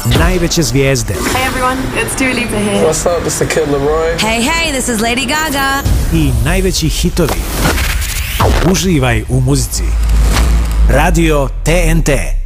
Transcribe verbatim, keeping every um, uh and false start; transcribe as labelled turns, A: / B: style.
A: najveće zvijezde.
B: Hey everyone, it's Dua Lipa here.
C: What's up, this is Kid Laroi.
D: Hey, hey, this is Lady Gaga.
A: I najveći hitovi. Uživaj u muzici. Radio T N T.